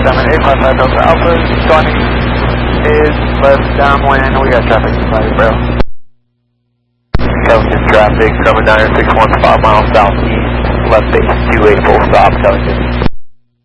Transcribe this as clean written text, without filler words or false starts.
855 Delta Alpha, joining is left downwind, we got traffic inside bro. Covington traffic, cover 9615 miles southeast, left base 28 full stop, Covington.